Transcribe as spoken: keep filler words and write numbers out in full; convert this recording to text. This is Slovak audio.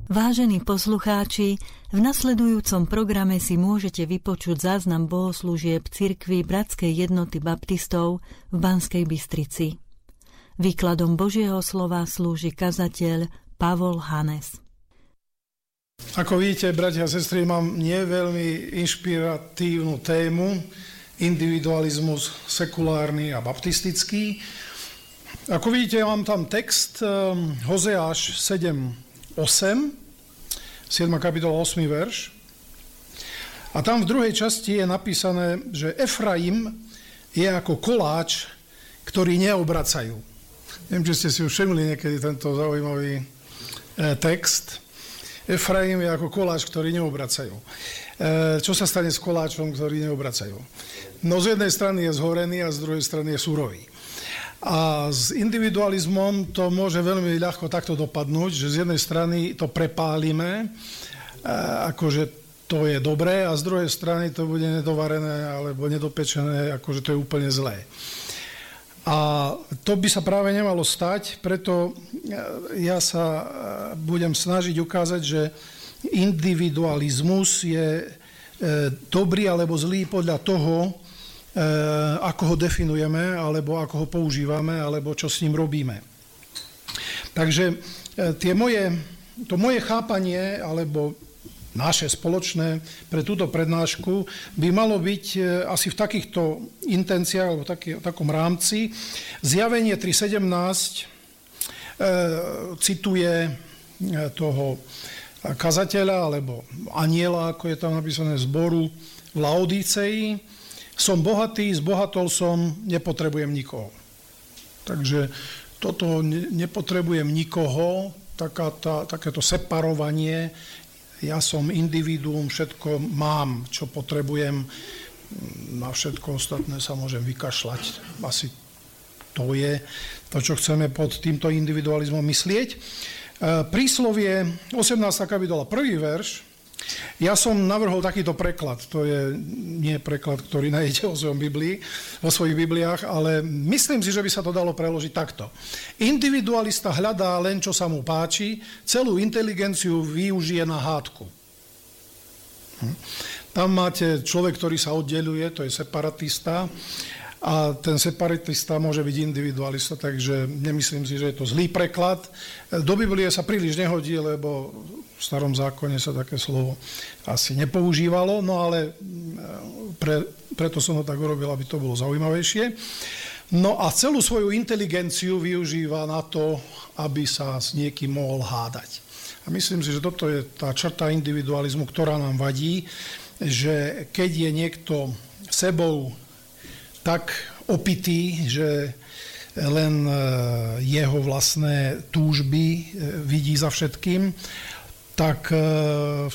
Vážení poslucháči, v nasledujúcom programe si môžete vypočuť záznam bohoslúžieb cirkvi Bratskej jednoty baptistov v Banskej Bystrici. Výkladom Božieho slova slúži kazateľ Pavol Hanes. Ako vidíte, bratia a sestry, mám nie veľmi inšpiratívnu tému, individualizmus sekulárny a baptistický. Ako vidíte, mám tam text Hozeáš sedem osem, siedma kapitola ôsmy verš. A tam v druhej časti je napísané, že Efraim je ako koláč, ktorý neobracajú. Neviem, či ste si už všimli niekedy tento zaujímavý e, text. Efraim je ako koláč, ktorý neobracajú. E, čo sa stane s koláčom, ktorý neobracajú? No z jednej strany je zhorený a z druhej strany je surový. A s individualizmom to môže veľmi ľahko takto dopadnúť, že z jednej strany to prepálime, akože to je dobré, a z druhej strany to bude nedovarené alebo nedopečené, akože to je úplne zlé. A to by sa práve nemalo stať, preto ja sa budem snažiť ukázať, že individualizmus je dobrý alebo zlý podľa toho, ako ho definujeme, alebo ako ho používame, alebo čo s ním robíme. Takže tie moje, to moje chápanie, alebo naše spoločné pre túto prednášku by malo byť asi v takýchto intenciách, alebo v taký, v takom rámci. Zjavenie tri sedemnásť e, cituje toho kazateľa, alebo anjela, ako je tam napísané, zboru v Laodícei. Som bohatý, zbohatol som, nepotrebujem nikoho. Takže toto nepotrebujem nikoho, taká tá, takéto separovanie, ja som individuum, všetko mám, čo potrebujem, na všetko ostatné sa môžem vykašľať. Asi to je to, čo chceme pod týmto individualizmom myslieť. Príslovie osemnásta kapitola, prvý verš. Ja som navrhol takýto preklad, to je nie preklad, ktorý nájdete vo svojom Biblii, vo svojich Bibliách, ale myslím si, že by sa to dalo preložiť takto. Individualista hľadá len, čo sa mu páči, celú inteligenciu využije na hádku. Hm. Tam máte človek, ktorý sa oddeľuje, to je separatista, a ten separatista môže byť individualista, takže nemyslím si, že je to zlý preklad. Do Biblie sa príliš nehodí, lebo v starom zákone sa také slovo asi nepoužívalo, no ale pre, preto som ho tak urobil, aby to bolo zaujímavejšie. No a celú svoju inteligenciu využíva na to, aby sa s niekým mohol hádať. A myslím si, že toto je tá črta individualizmu, ktorá nám vadí, že keď je niekto sebou tak opitý, že len jeho vlastné túžby vidí za všetkým, tak